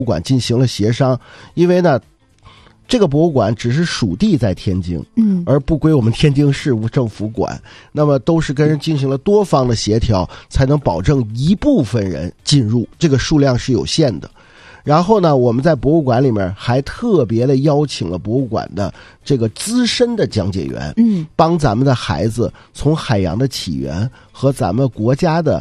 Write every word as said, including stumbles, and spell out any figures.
物馆进行了协商，因为呢这个博物馆只是属地在天津，嗯，而不归我们天津市政府管，那么都是跟人进行了多方的协调，才能保证一部分人进入，这个数量是有限的。然后呢，我们在博物馆里面还特别的邀请了博物馆的这个资深的讲解员，嗯，帮咱们的孩子从海洋的起源和咱们国家的